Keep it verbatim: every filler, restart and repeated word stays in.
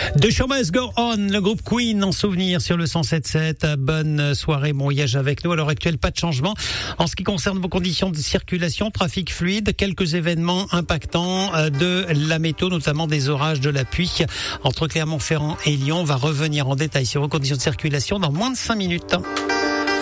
The Show Must Go On, le groupe Queen en souvenir sur le cent sept sept. Bonne soirée, bon voyage avec nous. À l'heure actuelle, pas de changement en ce qui concerne vos conditions de circulation, trafic fluide, quelques événements impactants de la météo, notamment des orages, de la pluie entre Clermont-Ferrand et Lyon. On va revenir en détail sur vos conditions de circulation dans moins de cinq minutes.